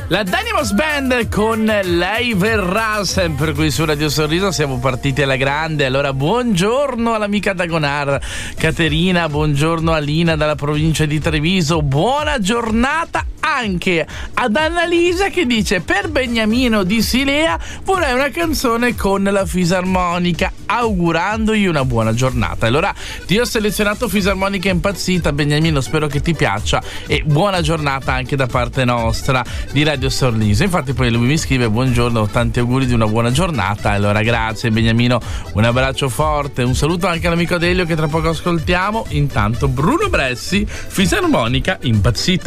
La Dynamos Band con Lei verrà, sempre qui su Radio Sorriso. Siamo partiti alla grande. Allora, buongiorno all'amica Dagonar Caterina, buongiorno a Lina dalla provincia di Treviso, buona giornata anche ad Annalisa che dice: per Beniamino di Silea vorrei una canzone con la fisarmonica, augurandogli una buona giornata. Allora ti ho selezionato Fisarmonica Impazzita, Beniamino, spero che ti piaccia e buona giornata anche da parte nostra di Radio Sorriso. Infatti poi lui mi scrive: buongiorno, tanti auguri di una buona giornata. Allora grazie Beniamino, un abbraccio forte, un saluto anche all'amico Delio che tra poco ascoltiamo. Intanto Bruno Bressi, Fisarmonica Impazzita.